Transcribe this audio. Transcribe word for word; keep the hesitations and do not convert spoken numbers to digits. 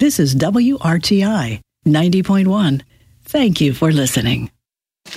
This is W R T I ninety point one. Thank you for listening.